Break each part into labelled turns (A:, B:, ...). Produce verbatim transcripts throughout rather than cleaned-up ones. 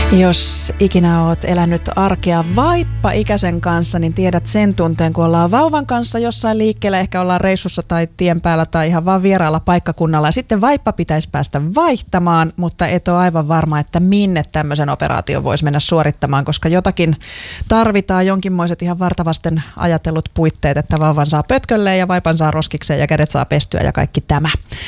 A: Jos ikinä oot elänyt arkea vaippa-ikäisen kanssa, niin tiedät sen tunteen, kun ollaan vauvan kanssa jossain liikkeellä, ehkä ollaan reissussa tai tien päällä tai ihan vaan vieraalla paikkakunnalla. Ja sitten vaippa pitäisi päästä vaihtamaan, mutta et ole aivan varma, että minne tämmöisen operaation voisi mennä suorittamaan, koska jotakin tarvitaan, jonkinmoiset ihan vartavasten ajatellut puitteet, että vauvan saa pötkölleen ja vaipan saa roskikseen ja kädet saa pestyä ja kaikki tämä.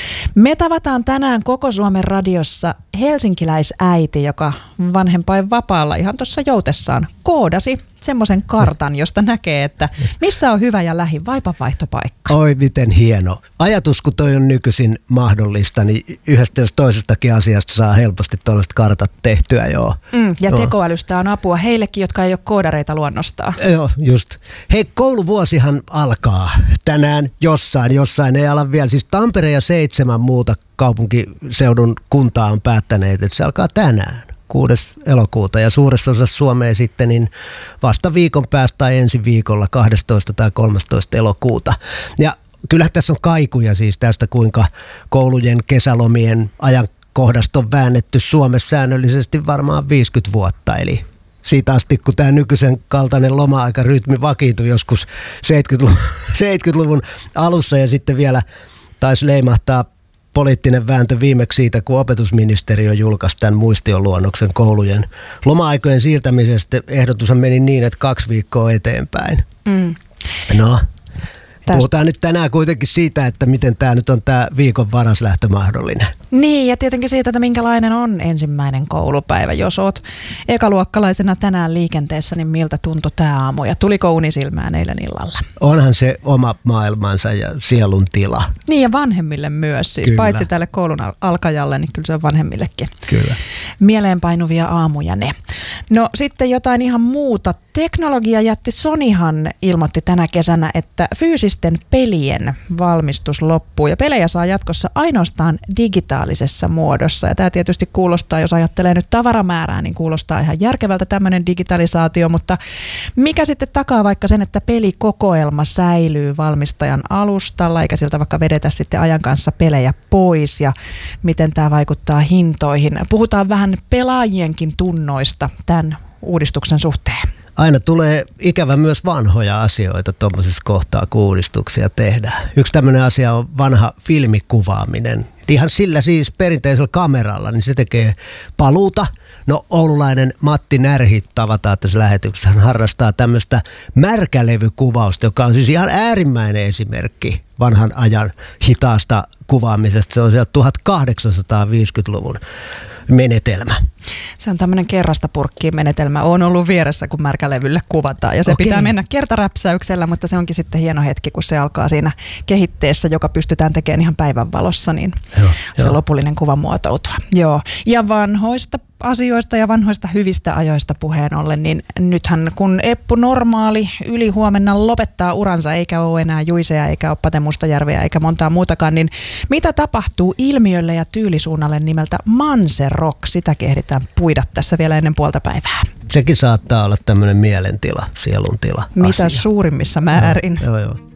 A: Me tavataan tänään Koko Suomen radiossa helsinkiläisäiti, joka vanhempain vapaalla ihan tuossa joutessaan koodasi semmoisen kartan, josta näkee, että missä on hyvä ja lähi vaipanvaihtopaikka.
B: Oi, miten hieno. Ajatus, kun toi on nykyisin mahdollista, niin yhdestä jos toisestakin asiasta saa helposti tuollaiset kartat tehtyä, joo.
A: Mm, ja
B: joo.
A: Tekoälystä on apua heillekin, jotka ei ole koodareita luonnostaan.
B: Joo, just. Hei, kouluvuosihan alkaa tänään jossain, jossain ei ala vielä. Siis Tampere ja seitsemän muuta kaupunkiseudun kuntaa on päättäneet, että se alkaa tänään. kuudes elokuuta ja suuressa osassa Suomea sitten niin vasta viikon päästä tai ensi viikolla kahdestoista tai kolmastoista elokuuta. Ja kyllähän tässä on kaikuja siis tästä, kuinka koulujen kesälomien ajankohdasta on väännetty Suomessa säännöllisesti varmaan viisikymmentä vuotta, eli siitä asti, kun tämä nykyisen kaltainen loma-aikarytmi vakiintui joskus seitsemänkymmentäluvun alussa ja sitten vielä taisi leimahtaa poliittinen vääntö viimeksi siitä, kun opetusministeriö julkaisi tämän muistioluonnoksen koulujen loma-aikojen siirtämisestä. Ehdotushan meni niin, että kaksi viikkoa eteenpäin. Mm. No, Tästä. Puhutaan nyt tänään kuitenkin siitä, että miten tämä nyt on tämä viikon varaslähtö mahdollinen.
A: Niin, ja tietenkin siitä, että minkälainen on ensimmäinen koulupäivä. Jos oot ekaluokkalaisena tänään liikenteessä, niin miltä tuntui tämä aamu ja tuliko uni silmään eilen illalla?
B: Onhan se oma maailmansa ja sielun tila.
A: Niin, ja vanhemmille myös. Siis kyllä. Paitsi tälle koulun alkajalle, niin kyllä se on vanhemmillekin.
B: Kyllä.
A: Mieleenpainuvia aamuja ne. No sitten jotain ihan muuta. Teknologiajätti Sonyhan ilmoitti tänä kesänä, että fyysisten pelien valmistus loppuu ja pelejä saa jatkossa ainoastaan digitaalisessa muodossa. Ja tämä tietysti kuulostaa, jos ajattelee nyt tavaramäärää, niin kuulostaa ihan järkevältä tämmöinen digitalisaatio, mutta mikä sitten takaa vaikka sen, että pelikokoelma säilyy valmistajan alustalla, eikä siltä vaikka vedetä sitten ajan kanssa pelejä pois ja miten tämä vaikuttaa hintoihin. Puhutaan vähän pelaajienkin tunnoista tämän uudistuksen suhteen.
B: Aina tulee ikävä myös vanhoja asioita tuommoisessa kohtaa, kun uudistuksia tehdään. Yksi tämmöinen asia on vanha filmikuvaaminen. Ihan sillä siis perinteisellä kameralla, niin se tekee paluuta. No oululainen Matti Närhi tavataan tässä lähetyksessä. Hän harrastaa tämmöistä märkälevykuvausta, joka on siis ihan äärimmäinen esimerkki vanhan ajan hitaasta kuvaamisesta. Se on sieltä tuhatkahdeksansataaviisikymmentäluvun menetelmä.
A: Se on tämmöinen kerrasta purkkiin menetelmä. Olen ollut vieressä, kun märkälevylle kuvataan ja se Okei. pitää mennä kertaräpsäyksellä, mutta se onkin sitten hieno hetki, kun se alkaa siinä kehitteessä, joka pystytään tekemään ihan päivänvalossa, niin joo, se joo. lopullinen kuva muotoutua. Joo. Ja vanhoista asioista ja vanhoista hyvistä ajoista puheen ollen, niin nythän kun Eppu Normaali yli huomenna lopettaa uransa, eikä ole enää Juiseja, eikä ole Pate Mustajärveä, eikä montaa muutakaan, niin mitä tapahtuu ilmiölle ja tyylisuunnalle nimeltä Manserock? Sitä kehditään puida tässä vielä ennen puolta päivää.
B: Sekin saattaa olla tämmöinen mielentila, sielun tila.
A: Mitä asia. Suurimmissa määrin.
B: Joo, joo, joo.